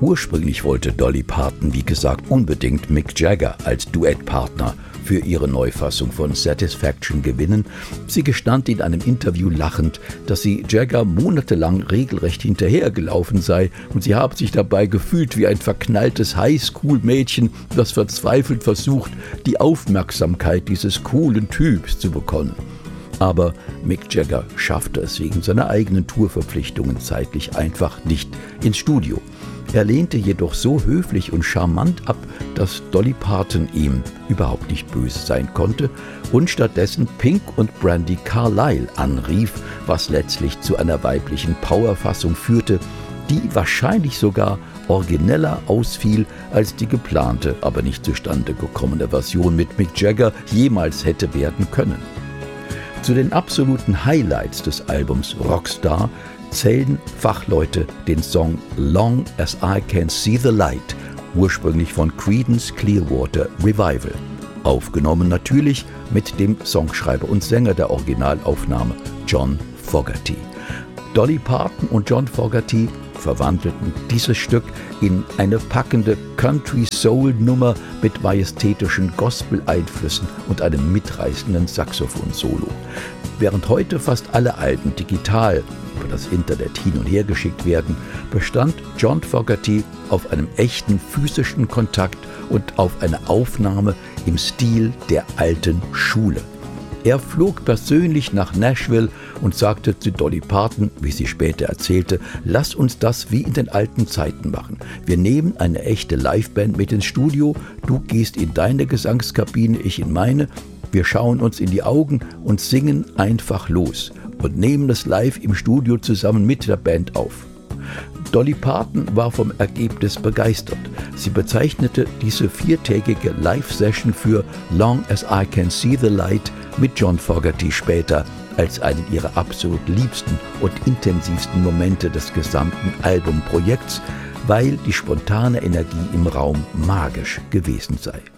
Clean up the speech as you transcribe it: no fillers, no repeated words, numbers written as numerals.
Ursprünglich wollte Dolly Parton, wie gesagt, unbedingt Mick Jagger als Duettpartner für ihre Neufassung von Satisfaction gewinnen. Sie gestand in einem Interview lachend, dass sie Jagger monatelang regelrecht hinterhergelaufen sei und sie habe sich dabei gefühlt wie ein verknalltes Highschool-Mädchen, das verzweifelt versucht, die Aufmerksamkeit dieses coolen Typs zu bekommen. Aber Mick Jagger schaffte es wegen seiner eigenen Tourverpflichtungen zeitlich einfach nicht ins Studio. Er lehnte jedoch so höflich und charmant ab, dass Dolly Parton ihm überhaupt nicht böse sein konnte und stattdessen Pink und Brandi Carlile anrief, was letztlich zu einer weiblichen Powerfassung führte, die wahrscheinlich sogar origineller ausfiel als die geplante, aber nicht zustande gekommene Version mit Mick Jagger jemals hätte werden können. Zu den absoluten Highlights des Albums Rockstar zählen Fachleute den Song Long as I Can See the Light, ursprünglich von Creedence Clearwater Revival. Aufgenommen natürlich mit dem Songschreiber und Sänger der Originalaufnahme John Fogerty. Dolly Parton und John Fogerty verwandelten dieses Stück in eine packende Country-Soul-Nummer mit majestätischen Gospel-Einflüssen und einem mitreißenden Saxophon-Solo. Während heute fast alle Alben digital über das Internet hin und her geschickt werden, bestand John Fogerty auf einem echten physischen Kontakt und auf eine Aufnahme im Stil der alten Schule. Er flog persönlich nach Nashville und sagte zu Dolly Parton, wie sie später erzählte, lass uns das wie in den alten Zeiten machen. Wir nehmen eine echte Liveband mit ins Studio, du gehst in deine Gesangskabine, ich in meine, wir schauen uns in die Augen und singen einfach los und nehmen das live im Studio zusammen mit der Band auf. Dolly Parton war vom Ergebnis begeistert. Sie bezeichnete diese 4-tägige Live-Session für Long as I Can See the Light mit John Fogerty später als einen ihrer absolut liebsten und intensivsten Momente des gesamten Albumprojekts, weil die spontane Energie im Raum magisch gewesen sei.